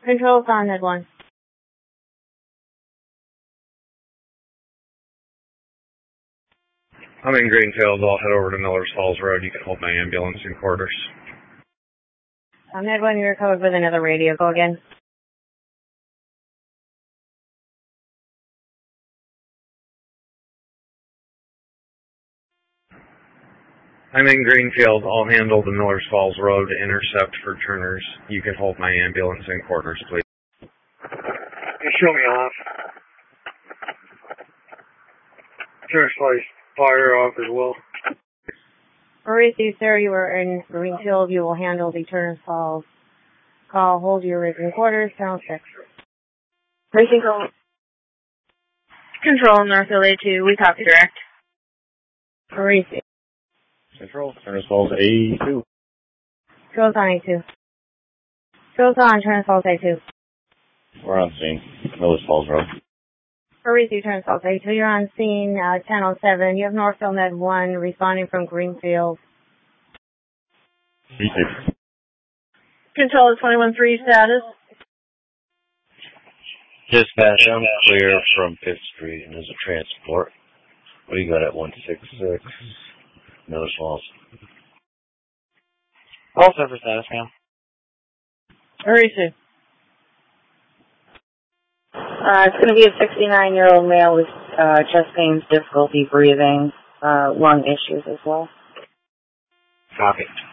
Control's on that one. I'm in Greenfield. I'll head over to Millers Falls Road. You can hold my ambulance in quarters. On that one, you're covered with another radio. Go again. I'm in Greenfield. I'll handle the Millers Falls Road intercept for Turners. You can hold my ambulance in quarters, please. Show me off. Turner Slice, fire off as well. Maurice, sir, you are in Greenfield. You will handle the Turner Falls call. Hold your in quarters. Channel 6. Control. Control, Northfield A2. We copy direct. Maurice. Control, Turner Falls A2. Control's on A2. Control's on Turner Falls A2. We're on scene. Millers Falls Road. Maurice, Turner Falls A2. You're on scene, Channel 7. You have Northfield Med 1 responding from Greenfield. C6. Control is 21-3 status. Dispatch, I'm clear from 5th Street and there's a transport. What do you got at 166? Millers Falls. All set for status, ma'am. Maurice. It's going to be a 69-year-old male with chest pains, difficulty breathing, lung issues as well. Copy.